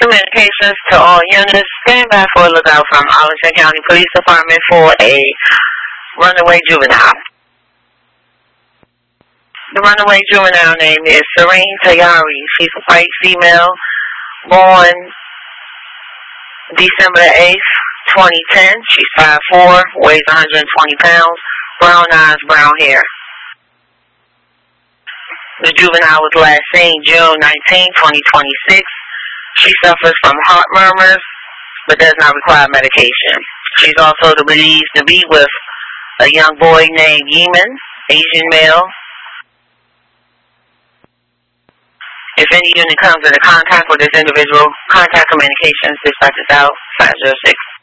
Communications to all units. Stand by for a lookout from Arlington County Police Department for a runaway juvenile. The runaway juvenile name is Serene Tayari. She's a white female, born December 8th, 2010. She's 5'4", weighs 120 pounds, brown eyes, brown hair. The juvenile was last seen June 19, 2026. She suffers from heart murmurs, but does not require medication. She's also believed to be with a young boy named Yeeman, Asian male. If any unit comes into contact with this individual, contact Communications. Dispatch is out, 506.